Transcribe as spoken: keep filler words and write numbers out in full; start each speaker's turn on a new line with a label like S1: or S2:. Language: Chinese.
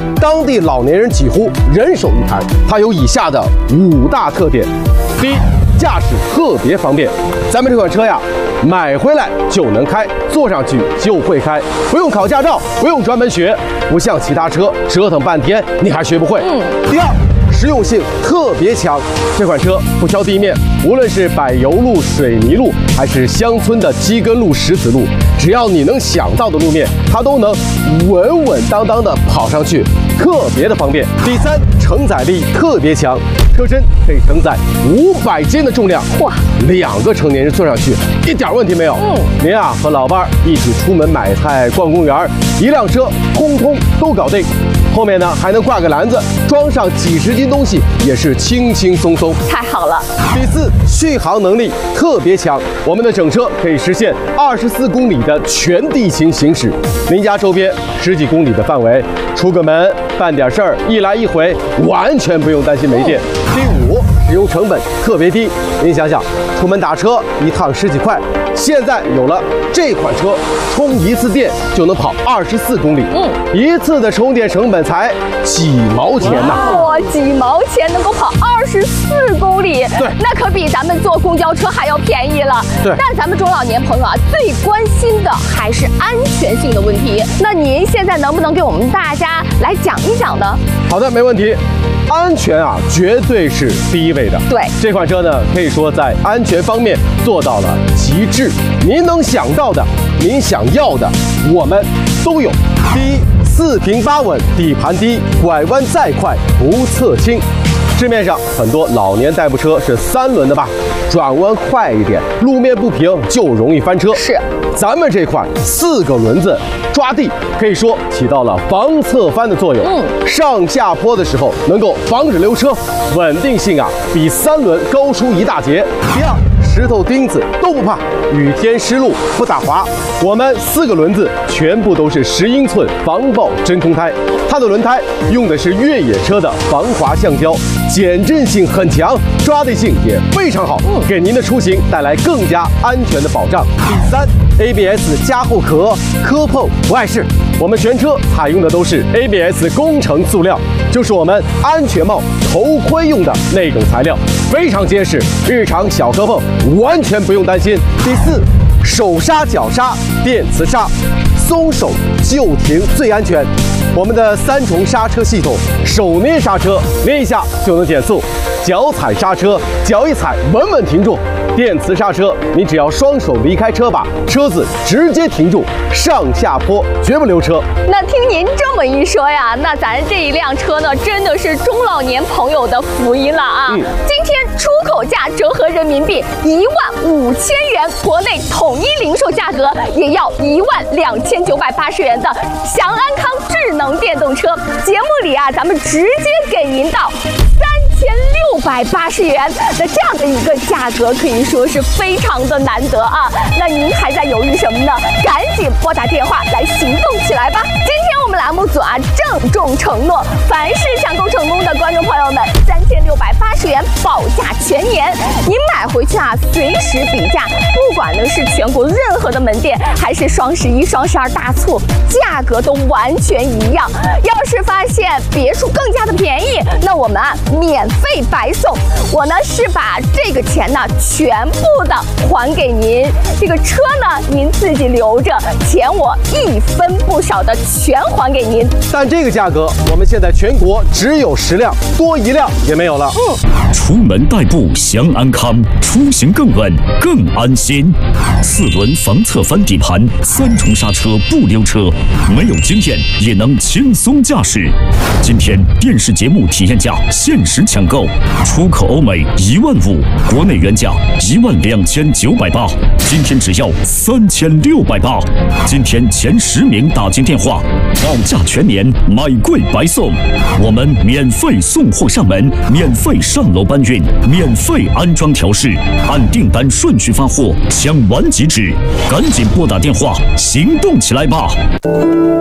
S1: 当地老年人几乎人手一台。它有以下的五大特点：第一，驾驶特别方便。咱们这款车呀，买回来就能开，坐上去就会开，不用考驾照，不用专门学，不像其他车折腾半天你还学不会。嗯。第二，实用性特别强，这款车不挑地面，无论是柏油路、水泥路，还是乡村的基根路、石子路，只要你能想到的路面，它都能稳稳当当的跑上去，特别的方便。第三，承载力特别强，车身可以承载五百斤的重量，哇，两个成年人坐上去一点问题没有。嗯，您啊和老伴儿一起出门买菜、逛公园，一辆车通通都搞定。后面呢还能挂个篮子，装上几十斤东西也是轻轻松松，
S2: 太好了。
S1: 第四，续航能力特别强，我们的整车可以实现二十四公里的全地形行驶，您家周边十几公里的范围，出个门办点事儿，一来一回完全不用担心没电。第五，使用成本特别低，您想想，出门打车一趟十几块，现在有了这款车，充一次电就能跑二十四公里，嗯，一次的充电成本才几毛钱呐！
S2: 哇，几毛钱能够跑二十四公里，
S1: 对，
S2: 那可比咱们坐公交车还要便宜了。
S1: 对，
S2: 但咱们中老年朋友啊，最关心的还是安全性的问题。那您现在能不能给我们大家来讲一讲呢？
S1: 好的，没问题。安全啊，绝对是第一位的。
S2: 对，
S1: 这款车呢，可以说在安全方面做到了极致。您能想到的，您想要的，我们都有。第一，四平八稳，底盘低，拐弯再快不侧倾。市面上很多老年代步车是三轮的吧，转弯快一点，路面不平就容易翻车。
S2: 是，
S1: 咱们这款四个轮子抓地，可以说起到了防侧翻的作用。嗯，上下坡的时候能够防止溜车，稳定性啊比三轮高出一大截。第二，石头钉子都不怕，雨天湿路不打滑。我们四个轮子全部都是十英寸防爆真空胎，它的轮胎用的是越野车的防滑橡胶，减震性很强，抓地性也非常好，给您的出行带来更加安全的保障。第三， A B S 加厚壳，磕碰不碍事。我们全车采用的都是 A B S 工程塑料，就是我们安全帽、头盔用的那种材料，非常结实，日常小磕碰完全不用担心。第四，手刹、脚刹、电磁刹，松手就停最安全。我们的三重刹车系统，手捏刹车，捏一下就能减速；脚踩刹车，脚一踩稳稳停住。电磁刹车，你只要双手离开车把，车子直接停住，上下坡绝不溜车。
S2: 那听您这么一说呀，那咱这一辆车呢，真的是中老年朋友的福音了啊！嗯、今天出口价折合人民币一万五千元，国内统一零售价格也要一万两千九百八十元的祥安康智能电动车，节目里啊，咱们直接给您到三千六百八十元，那这样的一个价格可以说是非常的难得啊！那您还在犹豫什么呢？赶紧拨打电话来行动起来吧！今天我们栏目组啊郑重承诺，凡是抢购成功的观众朋友们，三千六百八十元保价全年，您买回去啊随时比价，不管呢是全国任何的门店，还是双十一、双十二大促，价格都完全一样。要是发现别处更加的便宜，那我们啊免费白送。我呢是把这个钱呢全部的还给您，这个车呢您自己留着，钱我一分不少的全还给您。
S1: 但这个价格，我们现在全国只有十辆，多一辆也没有了。
S3: 嗯，出门代步祥安康，出行更稳更安心。四轮防侧翻底盘，三重刹车不溜车，没有经验也能轻松驾驶。今天电视节目体验价限时抢购，出口欧美一万五，国内原价一万两千九百八，今天只要三千六百八。今天前十名打进电话，保价全年，买贵白送。我们免费送货上门，免费上楼搬运，免费安装调试，按订单顺序发货，抢完即止。赶紧拨打电话，行动起来吧！